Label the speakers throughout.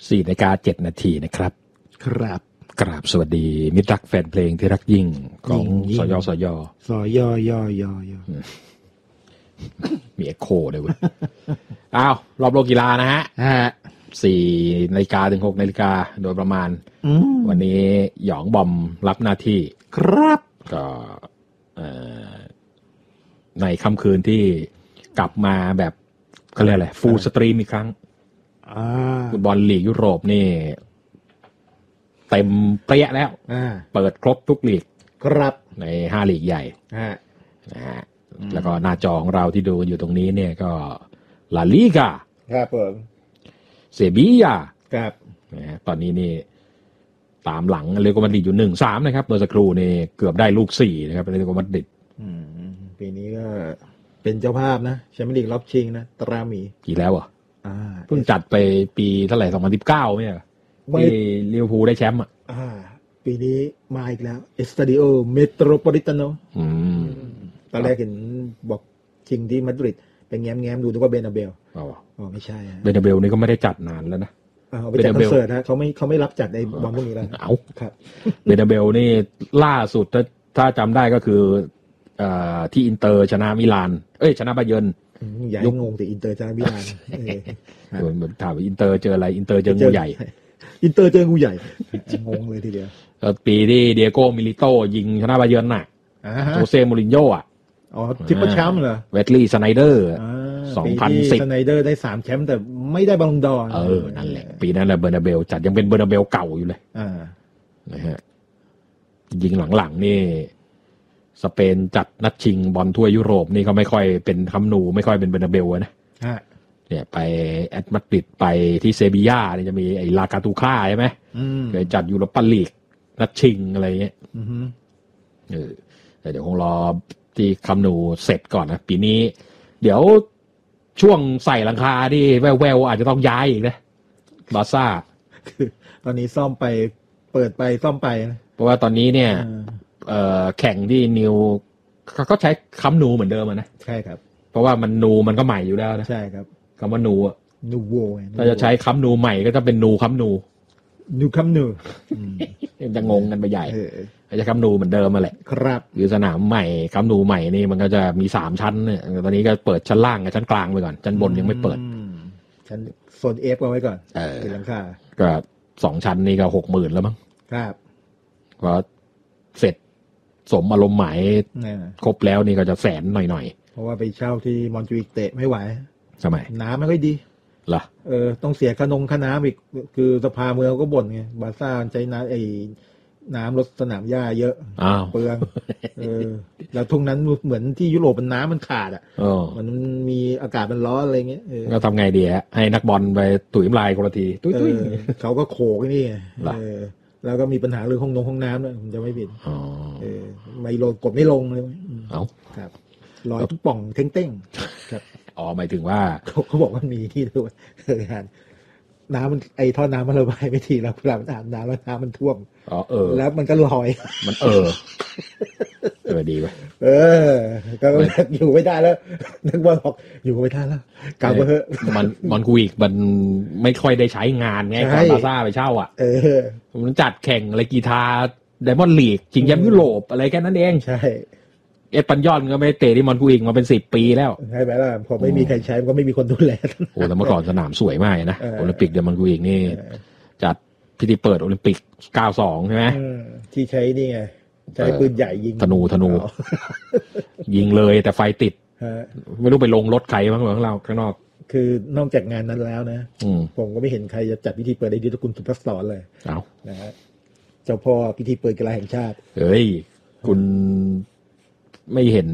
Speaker 1: 4:07 น.นะครับ
Speaker 2: ครับ
Speaker 1: กราบสวัสดีมิตรรักแฟนเพลงที่รักยิ่งของสยสย
Speaker 2: สยยยย
Speaker 1: มีเอ็กโคด้วยเว้ยอ้าวรอบโลกกีฬานะฮะ4 นาฬิกาถึง 6 นาฬิกาโดยประมาณวันนี้หยองบอมรับหน้าที่
Speaker 2: ครับ
Speaker 1: ก็ในค่ำคืนที่กลับมาแบบเขาเรียกอะไรฟูลสตรีมอีกครั้งฟุตบอลลีกยุโรปนี่เต็มเปี้ยแล้วเปิดครบทุกลีก
Speaker 2: ครับ
Speaker 1: ใน5ลีกใหญ่นะฮะแล้วก็หน้าจอของเราที่ดูอยู่ตรงนี้เนี่ยก็ลาลีกา
Speaker 2: ครับผม
Speaker 1: เซบียา
Speaker 2: ครับ
Speaker 1: นะตอนนี้นี่ตามหลังเรอัลมาดริดอยู่ 1-3 นะครับเมื่อสักครู่นี่เกือบได้ลูก4นะครับเรอัลมาดริด
Speaker 2: ปีนี้ก็เป็นเจ้าภาพนะแชมเปี้ยนลีกรอบชิงนะตราหมี
Speaker 1: กี่แล้วอ่ะเพิ่งจัดไปปีเท่าไหร่2019ไม่ใช่ที่ลิเวอร์พูลได้แชมป์อ่ะ
Speaker 2: ปีนี้มาอีกแล้วเอสตาดิโอเมโทรโพลิตาโนตอนแรกเห็นบอกชิงที่มาดริดไปแง้มดูนึกว่าเบนาเบลไม่ใช่
Speaker 1: เบนาเบลนี่ก็ไม่ได้จัดนานแล้วนะ
Speaker 2: ไปจัดคอนเสิร์ตนะเขาไม่รับจัดในวันพวกนี้แล้วครับ
Speaker 1: เบนาเบลนี่ล่าสุดถ้าจำได้ก็คือที่อินเตอร์ชนะมิลานชนะบาเยิร์น
Speaker 2: อย่าให้งงแต่อินเตอร์ชนะมิลาน
Speaker 1: เหมือนถามอินเตอร์เจออะไรอินเตอร์เจองูใหญ่
Speaker 2: อินเตอร์เจองูใหญ่งงเลยทีเดียว
Speaker 1: ปีที่เดียโก้มิลิโต้ยิงชนะบาเยิร์นน่ะโจเซ่มูรินโญ่
Speaker 2: ทริปเปิลแชมป์เหรอ
Speaker 1: เวสลีย์สไนเดอร์2010
Speaker 2: สไนเดอร์ได้3แชมป์แต่ไม่ได้บอลลงดอร์
Speaker 1: นั่นแหละปีนั้นแหละเบอร์นาเบลจัดยังเป็นเบอร์นาเบลเก่าอยู่เลยนะฮะยิงหลังๆนี่สเปนจัดนัดชิงบอลถ้วยยุโรปนี่เขาไม่ค่อยเป็นคัมนูไม่ค่อยเป็นเบอร์นาเบลนะเนี่ยไปแอตมาดริดไปที่เซบีย่าเนี่ยจะมีไอ้ลากาตูค่าใช่ไหมเคยจัดยูโรปาลีกนัดชิงอะไรเงี้ยแต่เดี๋ยวคงรอที่คัมนูเสร็จก่อนนะปีนี้เดี๋ยวช่วงใส่หลังคาที่แววๆอาจจะต้องย้ายอีกนะบาซ่า
Speaker 2: คือตอนนี้ซ่อมไปเปิดไปซ่อมไปนะ
Speaker 1: เพราะว่าตอนนี้เนี่ยแข่งที่นิวเขาก็ใช้คัมนูเหมือนเดิมนะ
Speaker 2: ใช่ครับ
Speaker 1: เพราะว่ามันนูมันก็ใหม่อยู่แล้วนะ
Speaker 2: ใช่ครับ
Speaker 1: คำว่านู
Speaker 2: นูโว
Speaker 1: ถ้าจะใช้คัมนูใหม่ก็จะเป็นนูคัมนู
Speaker 2: คัมนู
Speaker 1: จะงงกันไปใหญ่อาจจะคัมนูเหมือนเดิมมาแหละ
Speaker 2: ครับ
Speaker 1: หรือสนามใหม่คัมนูใหม่นี่มันก็จะมี3ชั้นเนี่ยตอนนี้ก็เปิดชั้นล่างกับชั้นกลางไปก่อนชั้นบนยังไม่เปิด
Speaker 2: ชั้นโซน F เอาไว้ก่อนเป็นหลังคา
Speaker 1: ก็2ชั้นนี่ก็ 60,000 แล้วมั้ง
Speaker 2: ครับ
Speaker 1: พอเสร็จสมอารมณ์หมายครบแล้วนี่ก็จะ100,000หน่อย
Speaker 2: ๆเพราะว่าไปเช่าที่มอนจูอิกเตะไม่ไหว
Speaker 1: ทำไม
Speaker 2: น้ำไม่ค่อยดี
Speaker 1: เหรอ
Speaker 2: ต้องเสียค่าน้ำอีกคือสภาเมืองก็บ่นไงบาซ่าใช้น้ำรถสนามหญ้าเยอะเปลืองแล้วทุ่งนั้นเหมือนที่ยุโรปมันน้ำมันขาดมันมีอากาศมันร้อนอะไรเงี้ย
Speaker 1: ก็ทำไงดีฮะให้นักบอลไปตุ๋ยน้ำลายคนละที
Speaker 2: ตุ้ยเขาก็โขกนี่แล้วก็มีปัญหาเรื่องห้องน้ำด้วยผมจะไม่ผิดไม่ลงกดไม่ลงเลยครับลอยทุกป่องเต้งๆครับ
Speaker 1: หมายถึงว่า
Speaker 2: เขาบอกว่ามีที่ด้วยน้ำมันท่อน้ำมันระบายไม่ทีแล้วเวลามันอาบน้ำแล้วน้ำมันท่วมแล้วมันก็ลอย
Speaker 1: มันดีป่ะ
Speaker 2: ก็อยู่ไม่ได้แล้วนักบอลบอกอยู่ไม่ได้แล้วกลับมาเถอะ
Speaker 1: มันกูอีกมันไม่ค่อยได้ใช้งานไงก่อนบาซ่าไปเช่ามันจัดแข่งอะไรกีฬาไดมอนด์ลีกชิงแชมป์ยุโรปอะไรแค่นั้นเอง
Speaker 2: ใช่
Speaker 1: เอสปันยอนก็ไม่เตะที่มอนกูอีกมาเป็น10 ปีแล้ว
Speaker 2: ใช่ไหมล่ะพอไม่มีใครใช้ก็ไม่มีคนดูแล
Speaker 1: แต่เมื่อก่อนสนามสวยมากนะโอลิมปิกเดมอนกูอีกนี่จัดพิธีเปิดโอลิมปิก92ใช่ไหม
Speaker 2: ที่ใช้นี่ไงใช้ปืนใหญ่ยิง
Speaker 1: ธนูยิงเลยแต่ไฟติดไม่รู้ไปลงรถใครบ้างข้างเราข้างนอก
Speaker 2: คือนอกจากงานนั้นแล้วนะผมก็ไม่เห็นใครจะจัดพิธีเปิดได้ดีเท่าคุณสุภัสสรเลยนะฮะเจ้าพ่อพิธีเปิดกีฬาแห่งชาติ
Speaker 1: เฮ้ยคุณไม่เห็น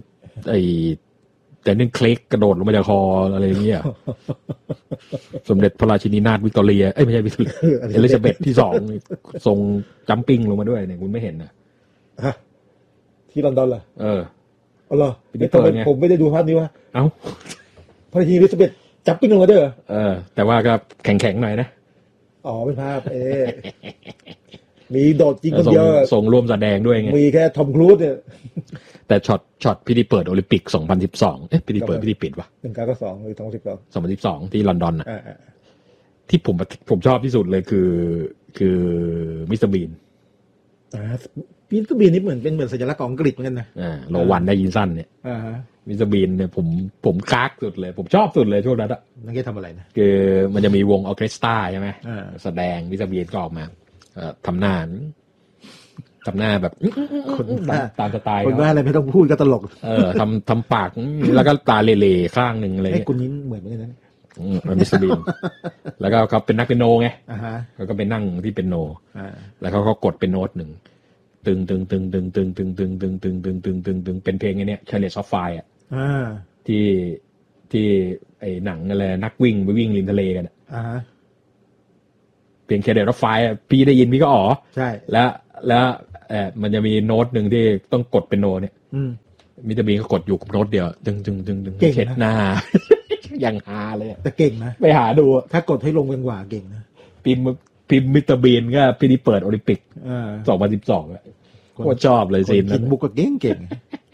Speaker 1: แต่นึ่งเคล็กกระโดดลงมาจากคออะไรอย่างเงี้ยสมเด็จพระราชินีนาถวิกตอเรียไม่ใช่วิกตอเรียเอลิซาเบธที่2ทรงจัมปิ้งลงมาด้วยเนี่ยคุณไม่เห็นนะ
Speaker 2: ที่ลอนดอนเหรอ
Speaker 1: เห
Speaker 2: รอผมไม่ได้ดูภาพนี้ว่าพระราชินีเอลิซาเบธจัมปิ้งลงมาด้วย
Speaker 1: แต่ว่าก็แข็งๆหน่อยนะ
Speaker 2: เป็นภาพมีโดดจริงคนเดียว
Speaker 1: ส่งร่วมแสดงด้วยไง
Speaker 2: มีแค่ทอมครูซเนี่ย
Speaker 1: แต่ช็อตพิธีเปิดโอลิมปิก2012พิธีเปิดพิธีปิดวะ
Speaker 2: 1992หรือ2012
Speaker 1: ที่ลอนดอนน่ะที่ผมชอบที่สุดเลยคือมิสเตอร์บีน
Speaker 2: มิสเตอร์บีนนี่เหมือนสัญลักษณ์ของอังกฤษเหมือนกันนะ
Speaker 1: โลวันได้ยินสั้นเนี่ยมิสเตอร์บีนเนี่ยผมคากสุดเลยผมชอบสุดเลยช่วงนั้น
Speaker 2: นั่นแกทำอะไรนะ
Speaker 1: คือมันจะมีวงออร์เคสตราใช่ไหมแสดงมิสเตอร์บีนก็ออกมาทำหน้าแบบตามสไตล์
Speaker 2: คนว่าอะไรไม่ต้องพูดก็ตลก
Speaker 1: ทำปากแล้วก็ตาเล่ๆข้างหนึ่งอะไร
Speaker 2: ไอ้คนนี้เหมือนกันนะ
Speaker 1: มิสเตอร์บีนแล้วก็เขาเป็นนักเปียโนไงเขาก็ไปนั่งที่เปียโนแล้วเขาก็กดเป็นโน้ตหนึ่งตึงเป็นเพลงไอ้นี่เชลเลตซอฟไฟอ่ะที่ไอ้หนังอะไรนักวิ่งไปวิ่งริมทะเลกันเพลงเชลเลตซอฟไฟพี่ได้ยินพี่ก็
Speaker 2: ใช่
Speaker 1: แล้วมันจะมีโน้ตหนึ่งที่ต้องกดเป็นโน้ตเนี่ยมิสเตอร์บีนก็กดอยู่กับโน้ตเดียวตึงเช็ดหน้ายังหาเลย
Speaker 2: แต่เก่งนะ
Speaker 1: ไปหาดู
Speaker 2: ถ้ากดให้ลงเป็นกว่าเก่งนะ
Speaker 1: พิมพ์มิสเตอร์บีนก็พี่ที่เปิดโอลิมปิก2012อ่ะก็ชอบเลยซีน
Speaker 2: นั้นบุกก็เก่ง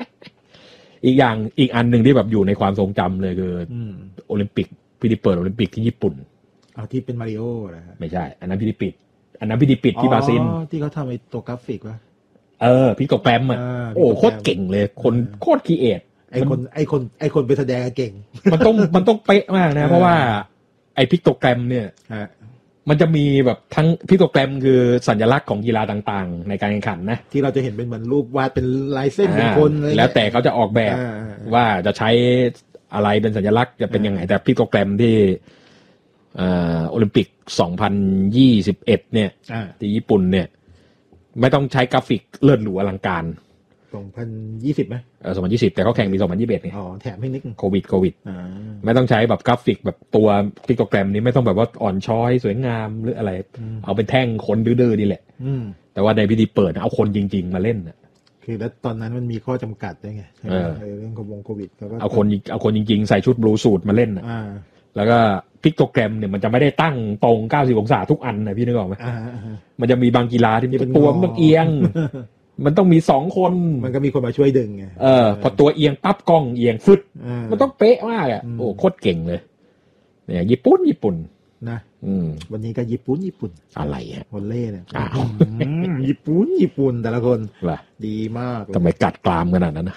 Speaker 1: อีกอันหนึ่งที่แบบอยู่ในความทรงจำเลยคือโอลิมปิกพี่ที่เปิดโอลิมปิกที่ญี่ปุ่น
Speaker 2: ที่เป็นมาริโอนะ
Speaker 1: ไม่ใช่อันนั้นพี่ที่ปิดที่บราซิล
Speaker 2: ที่เขาทำไอ้ตัวกราฟิกวะ
Speaker 1: พี่โปรแกรมอ่ะโอ้โคตรเก่งเลยคนโคตรครีเอท
Speaker 2: ไอคนไปแสดงเก่ง
Speaker 1: มันต้องเป๊ะมากนะเพราะว่าไอพิกโตแกรมเนี่ยมันจะมีแบบทั้งพิกโตแกรมคือสัญลักษณ์ของกีฬาต่างๆในการแข่งขันนะ
Speaker 2: ที่เราจะเห็นเป็นเหมือนรูปวาดเป็นลายเส้นเป็นคน
Speaker 1: แล้วแต่เขาจะออกแบบว่าจะใช้อะไรเป็นสัญลักษณ์จะเป็นยังไงแต่พิกโตแกรมที่โอลิมปิก2021เนี่ยที่ญี่ปุ่นเนี่ยไม่ต้องใช้กราฟิกเลิศหรูอลังการ
Speaker 2: 2020ไหม
Speaker 1: 2020แต่เขาแข่งปี2021ไง
Speaker 2: แถมให้นิด
Speaker 1: โควิดไม่ต้องใช้แบบกราฟิกแบบตัวพิกโตแกรมนี้ไม่ต้องแบบว่าอ่อนช้อยสวยงามหรืออะไรเอาเป็นแท่งคนดื้อๆนี่แหละแต่ว่าในพิธีเปิดเอาคนจริงๆมาเล่น
Speaker 2: คือแล้วตอนนั้นมันมีข้อจำกัดด้วยไงเรื่องโควิด
Speaker 1: เอาคนจริงๆใส่ชุดบลูสูทมาเล่นแล้วก็พิกโตแกรมเนี่ยมันจะไม่ได้ตั้งตรง90 องศาทุกอันนะพี่นึกออกไหมมันจะมีบางกีฬาที่ตัวมันต้องเอียงมันต้องมี2 คน
Speaker 2: มันก็มีคนมาช่วยดึงไง
Speaker 1: พอตัวเอียงปั๊บกล้องเอียงฟึดมันต้องเป๊ะมากโอ้โคตรเก่งเลยเนี่ยญี่ปุ่น
Speaker 2: นะวันนี้ก็ญี่ปุ่น
Speaker 1: อะไร
Speaker 2: วอลเล่เนี่ยญี่ปุ่นแต่ละคนดีมาก
Speaker 1: ทำไมกัดกรามขนาดนั้นนะ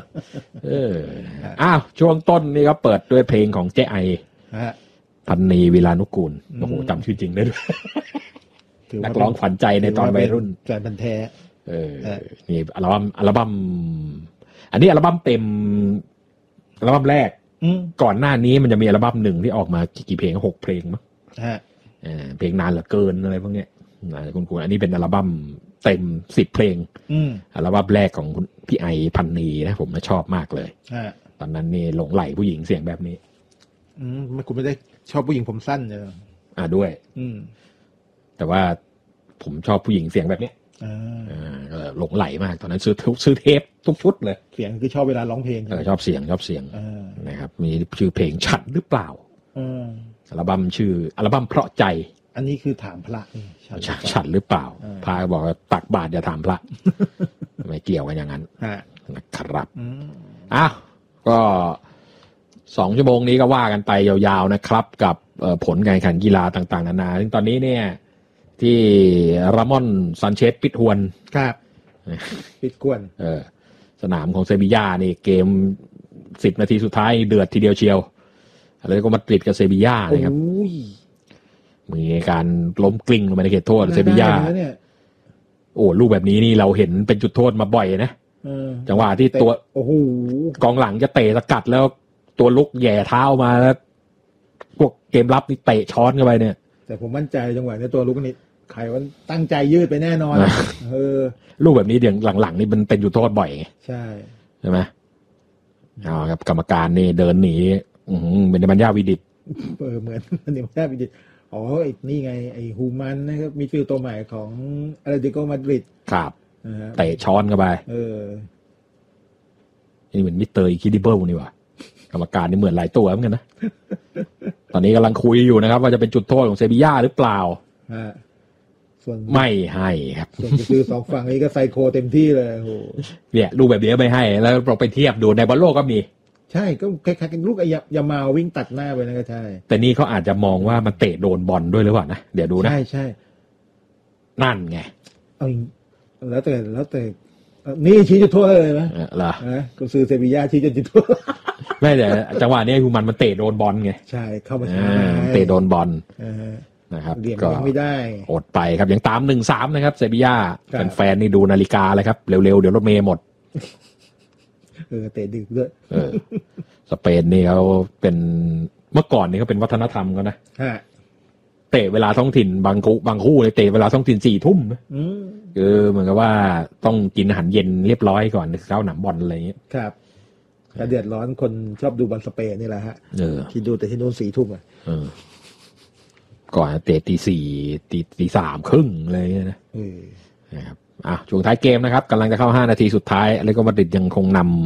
Speaker 1: ช่วงต้นนี่ก็เปิดด้วยเพลงของเจ๊ไอพันนีวิลานุกูลโอ้โหจำชื่อจริงได้ด้วยนักร้องขวัญใจในตอนวัยรุ่น
Speaker 2: แฟนพันธุ์แท้
Speaker 1: นี่อัลบั้มอันนี้อัลบั้มเต็มอัลบั้มแรกก่อนหน้านี้มันจะมีอัลบั้มหนึ่งที่ออกมากี่เพลง6 เพลงมั้งเพลงนานเหลือเกินอะไรพวกเนี้ยคุณอันนี้เป็นอัลบั้มเต็ม10 เพลงอัลบั้มแรกของพี่ไอพันนีนะผมชอบมากเลยตอนนั้นนี่หลงไหลผู้หญิงเสียงแบบนี้
Speaker 2: คุณไม่ได้ชอบผู้หญิงผมสั้นเลย
Speaker 1: ด้วยแต่ว่าผมชอบผู้หญิงเสียงแบบนี้หลงไหลมากตอนนั้นซื้อเทปทุกชุดเลย
Speaker 2: เสียงคือชอบเวลาร้องเพลง
Speaker 1: ชอบเสียงนะครับมีชื่อเพลงฉันหรือเปล่าอัลบั้มชื่ออัลบั้มเพราะใจ
Speaker 2: อันนี้คือถามพระ
Speaker 1: ฉันหรือเปล่าพระบอกว่าตักบาตรอย่าถามพระไม่เกี่ยวกันอย่างนั้นนะครับก็2 ชั่วโมงนี้ก็ว่ากันไปยาวๆนะครับกับผลการแข่งขันกีฬาต่างๆนานาซึ่งตอนนี้เนี่ยที่รามอนซันเชสปิดหวน
Speaker 2: ครับปิดกวน
Speaker 1: สนามของเซบีย่านี่เกม10 นาทีสุดท้ายเดือดทีเดียวเชียวแล้วก็มาดริดกับเซบีย่านะครับมีการล้มกลิ้งลงไปในเขตโทษเซบีย่าโอ้ลูกแบบนี้นี่เราเห็นเป็นจุดโทษมาบ่อยนะจังหวะที่ตัวกองหลังจะเตะสกัดแล้วตัวลุกแย่เท้ามาแล้วพวกเกมรับนี่เตะช้อนเข้าไปเนี่ย
Speaker 2: แต่ผมมั่นใจจังหวะในตัวลุกนี่ใครว่าตั้งใจยืดไปแน่นอน
Speaker 1: ลูกแบบนี้เดี๋ยวหลังๆนี่มันเป็นจุดโทษบ่อยไงใช่ไหมครับกรรมการนี่เดินหนีเป็นบัญญาวิดิต
Speaker 2: เหมือนบัญญาวิดิตนี่ไงไอ้ฮูมันนะครับมีฟิลตัวใหม่ของอาร์เตติโกมาดริด
Speaker 1: ครับเตะช้อนเข้าไปนี่เหมือนมิสเตอร์อิคิดิเบิลนี่หว่ากรรมการนี่เหมือนหลายตัวเหมือนกันนะตอนนี้กำลังคุยอยู่นะครับว่าจะเป็นจุดโทษของเซบีย่าหรือเปล่า
Speaker 2: ส่วน
Speaker 1: ไม่ให้ครับ
Speaker 2: ส่วนคือ2 ฝั่งนี้ก็ไซโคเต็มที่เลยโห
Speaker 1: เนี่ยรูปแบบนี้ไม่ให้แล้วเราไปเทียบดูในบอลโลกก็มี
Speaker 2: ใช่ก็คล้ายๆกันลูกยามาวิ่งตัดหน้าไปนั่นก็ใช่
Speaker 1: แต่นี่เขาอาจจะมองว่ามันเตะโดนบอลด้วยหรือเปล่านะเดี๋ยวดูนะ
Speaker 2: ใช่
Speaker 1: นั่นไง
Speaker 2: แล้วแต่นี่ชี้จุดโทษเลยไหม
Speaker 1: เหรอ
Speaker 2: กุนซือเซบีย่าชี้จุดโทษ
Speaker 1: ไม่แต่จังหวะนี้คือมันเตะโดนบอลไง
Speaker 2: ใช่เข้ามา
Speaker 1: เตะโดนบอลนะครับก็
Speaker 2: ไม่ได้
Speaker 1: อดไปครับยังตาม 1-3 นะครับเซบีย่าแฟนๆนี่ดูนาฬิกาเลยครับเร็วๆเดี๋ยวรถเมล์หมด
Speaker 2: เตะดึกด้วย
Speaker 1: สเปนนี่เขาเป็นเมื่อก่อนนี่เขาเป็นวัฒนธรรมเขานะเตะเวลาท้องถิ่นบางคู่เลยเตะเวลาท้องถิ่น4 ทุ่มคือเหมือนกับว่าต้องกินอาหารเย็นเรียบร้อยก่อนเข้าหนามบอลอะไรอย่างเงี้ย
Speaker 2: ครับแต่เดือดร้อนคนชอบดูบอลสเปนนี่แหละฮะที่ดูแต่ที่โน่น4 ทุ่ม
Speaker 1: ก่อนเตะตี 4ตี 3 ครึ่งอะไรอย่างเงี้ยนะครับช่วงท้ายเกมนะครับกำลังจะเข้า5 นาทีสุดท้ายแล้วก็มาดริดยังคงนำ